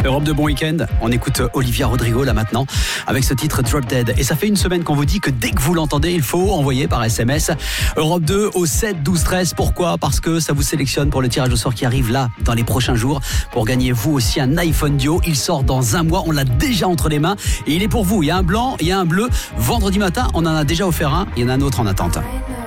Europe de bon week-end. On écoute Olivia Rodrigo là maintenant avec ce titre Drop Dead. Et ça fait une semaine qu'on vous dit que dès que vous l'entendez, il faut envoyer par SMS Europe 2 au 7 12 13. Pourquoi ? Parce que ça vous sélectionne pour le tirage au sort qui arrive là dans les prochains jours pour gagner vous aussi un iPhone Duo. Il sort dans un mois. On l'a déjà entre les mains et il est pour vous. Il y a un blanc, il y a un bleu. Vendredi matin, on en a déjà offert un. Il y en a un autre en attente.